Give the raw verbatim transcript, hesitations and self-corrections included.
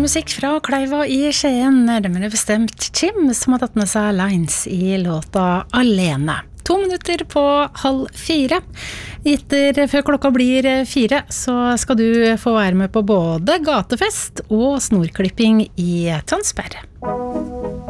musikk fra Kleiva i Skien, nærmere bestemt Chim, som har tatt med seg Lines i låta Alene. To minutter på halv fire. Etter før klokka blir fire, så skal du få være med på både gatefest og snorklipping i Tønsberg.